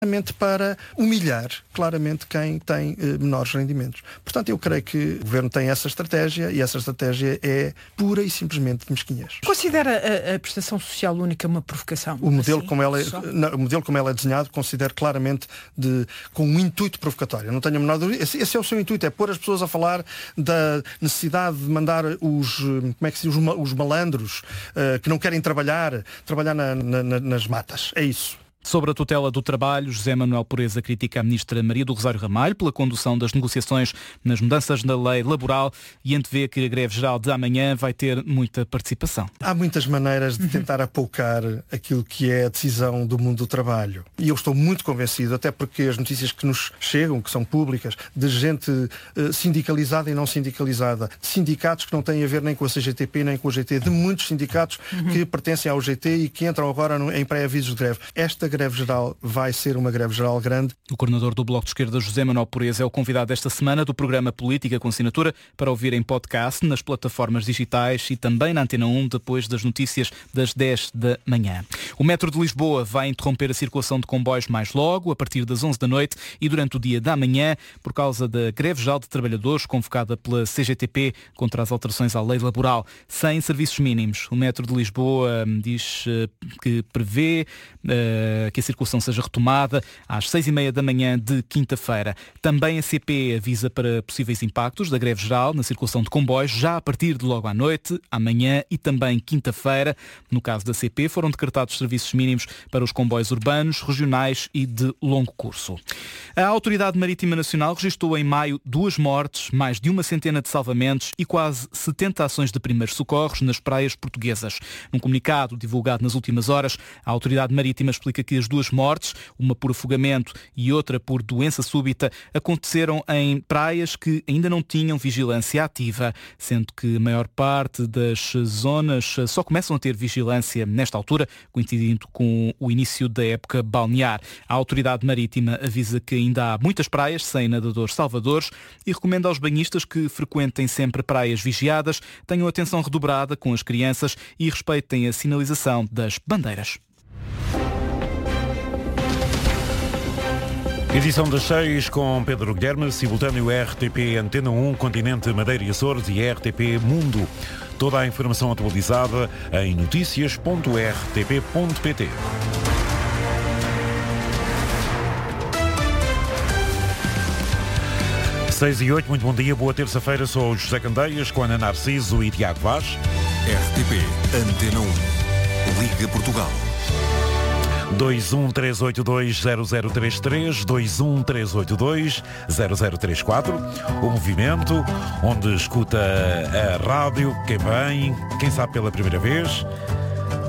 para humilhar claramente quem tem menores rendimentos. Portanto, eu creio que o Governo tem essa estratégia e essa estratégia é pura e simplesmente de mesquinhez. Considera a prestação social única uma provocação? O modelo, como ela é desenhado, considero claramente com um intuito provocatório. Não tenho a menor dúvida. Esse é o seu intuito, é pôr as pessoas a falar da necessidade de mandar os malandros que não querem trabalhar nas matas. É isso. Sobre a tutela do trabalho, José Manuel Pureza critica a ministra Maria do Rosário Ramalho pela condução das negociações nas mudanças na lei laboral e antevê que a greve geral de amanhã vai ter muita participação. Há muitas maneiras de tentar apoucar aquilo que é a decisão do mundo do trabalho. E eu estou muito convencido, até porque as notícias que nos chegam, que são públicas, de gente sindicalizada e não sindicalizada, de sindicatos que não têm a ver nem com a CGTP nem com o GT, de muitos sindicatos que pertencem ao GT e que entram agora em pré-avisos de greve. Esta greve geral vai ser uma greve geral grande. O coordenador do Bloco de Esquerda, José Manuel Pureza, é o convidado desta semana do programa Política com Assinatura para ouvir em podcast, nas plataformas digitais e também na Antena 1, depois das notícias das 10 da manhã. O metro de Lisboa vai interromper a circulação de comboios mais logo, a partir das 11 da noite e durante o dia da manhã, por causa da greve geral de trabalhadores convocada pela CGTP contra as alterações à lei laboral. Sem serviços mínimos. O metro de Lisboa diz que prevê que a circulação seja retomada às 6h30 da manhã de quinta-feira. Também a CP avisa para possíveis impactos da greve geral na circulação de comboios já a partir de logo à noite, amanhã e também quinta-feira. No caso da CP, foram decretados serviços mínimos para os comboios urbanos, regionais e de longo curso. A Autoridade Marítima Nacional registrou em maio 2 mortes, mais de uma centena de salvamentos e quase 70 ações de primeiros socorros nas praias portuguesas. Num comunicado divulgado nas últimas horas, a Autoridade Marítima explica que as 2 mortes, uma por afogamento e outra por doença súbita, aconteceram em praias que ainda não tinham vigilância ativa, sendo que a maior parte das zonas só começam a ter vigilância nesta altura, coincidindo com o início da época balnear. A Autoridade Marítima avisa que ainda há muitas praias sem nadadores salvadores e recomenda aos banhistas que frequentem sempre praias vigiadas, tenham atenção redobrada com as crianças e respeitem a sinalização das bandeiras. Edição das 6 com Pedro Guilherme, simultâneo RTP Antena 1, Continente, Madeira e Açores e RTP Mundo. Toda a informação atualizada em noticias.rtp.pt. 6h08, muito bom dia, boa terça-feira, sou o José Candeias com Ana Narciso e Tiago Vaz. RTP Antena 1, Liga Portugal. 213820033, 213820034. O movimento onde escuta a rádio, quem vem, quem sabe pela primeira vez,